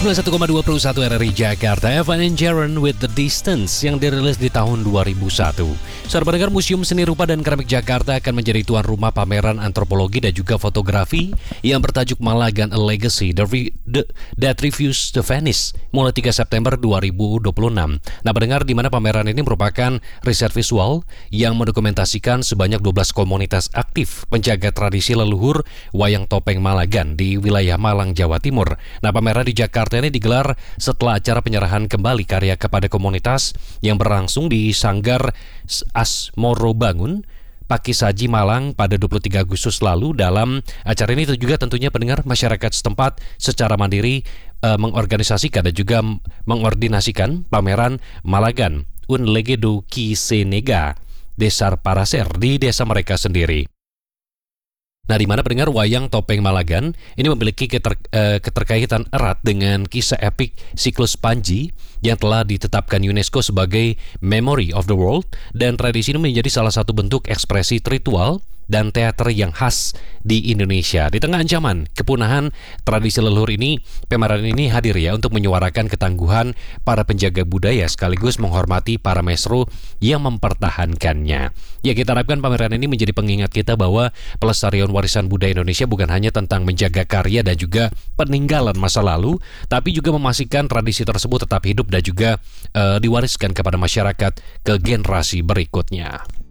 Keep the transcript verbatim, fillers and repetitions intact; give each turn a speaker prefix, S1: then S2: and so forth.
S1: sembilan puluh satu koma dua Pro satu R R I Jakarta, Evan and Jaron with The Distance yang dirilis di tahun dua ribu satu. Saudara pendengar, Museum Seni Rupa dan Keramik Jakarta akan menjadi tuan rumah pameran antropologi dan juga fotografi yang bertajuk Malagan A Legacy The Re- The- That Reviews the Venice mulai tiga September dua ribu dua puluh enam. Nah pendengar, di mana pameran ini merupakan riset visual yang mendokumentasikan sebanyak dua belas komunitas aktif penjaga tradisi leluhur wayang topeng Malagan di wilayah Malang, Jawa Timur. Nah pameran di Jakarta ini digelar setelah acara penyerahan kembali karya kepada komunitas yang berlangsung di Sanggar Asmoro Bangun, Pakisaji, Malang pada dua puluh tiga Agustus lalu. Dalam acara ini juga tentunya pendengar, masyarakat setempat secara mandiri e, mengorganisasikan dan juga mengordinasikan pameran Malagan Un Legedo Kisenega Desar Paraser di desa mereka sendiri. Nah, di mana pendengar, wayang topeng Malagan ini memiliki keter, eh, keterkaitan erat dengan kisah epik siklus Panji yang telah ditetapkan UNESCO sebagai Memory of the World, dan tradisi ini menjadi salah satu bentuk ekspresi ritual dan teater yang khas di Indonesia. Di tengah ancaman kepunahan tradisi leluhur ini, pameran ini hadir ya untuk menyuarakan ketangguhan para penjaga budaya sekaligus menghormati para maestro yang mempertahankannya. Ya, kita harapkan pameran ini menjadi pengingat kita bahwa pelestarian warisan budaya Indonesia bukan hanya tentang menjaga karya dan juga peninggalan masa lalu, tapi juga memastikan tradisi tersebut tetap hidup dan juga uh, diwariskan kepada masyarakat ke generasi berikutnya.